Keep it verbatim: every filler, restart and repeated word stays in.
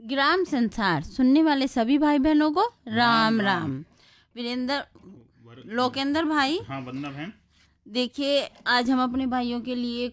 ग्राम संसार सुनने वाले सभी भाई बहनों को राम राम। वीरेंद्र, लोकेंद्र भाई, हाँ वंदना बहन। देखिए आज हम अपने भाइयों के लिए